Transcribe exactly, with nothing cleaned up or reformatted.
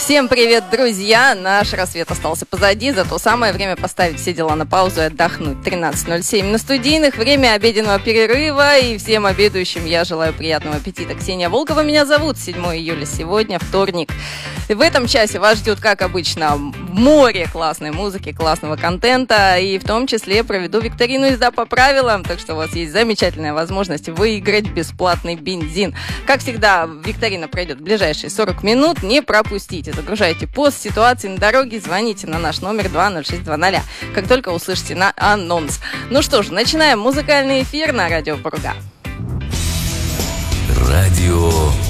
Всем привет, друзья! Наш рассвет остался позади, зато самое время поставить все дела на паузу и отдохнуть. тринадцать ноль семь на студийных, время обеденного перерыва, и всем обедающим я желаю приятного аппетита. Ксения Волкова меня зовут, седьмого июля сегодня, вторник. И в этом часе вас ждет, как обычно, море классной музыки, классного контента, и в том числе проведу викторину «Езда по правилам», так что у вас есть замечательная возможность выиграть бесплатный бензин. Как всегда, викторина пройдет в ближайшие сорок минут, не пропустите. Загружайте пост, ситуации на дороге, звоните на наш номер два ноль шесть два ноль, как только услышите на анонс. Ну что ж, начинаем музыкальный эфир на радио Пурга. Радио